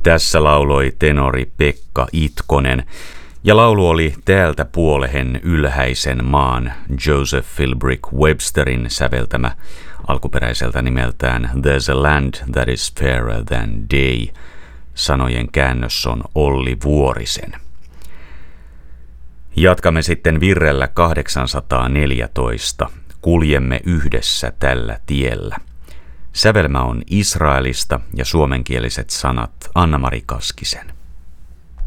Tässä lauloi tenori Pekka Itkonen, ja laulu oli täältä puolehen ylhäisen maan Joseph Philbrick Websterin säveltämä alkuperäiseltä nimeltään There's a Land That Is Fairer Than Day. Sanojen käännös on Olli Vuorisen. Jatkamme sitten virrellä 814. Kuljemme yhdessä tällä tiellä. Sävelmä on Israelista ja suomenkieliset sanat Anna-Mari Kaskisen.